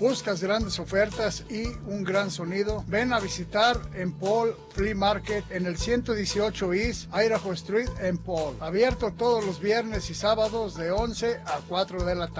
¿Buscas grandes ofertas y un gran sonido? Ven a visitar en Paul Flea Market en el 118 East Idaho Street en Paul. Abierto todos los viernes y sábados de 11 a 4 de la tarde.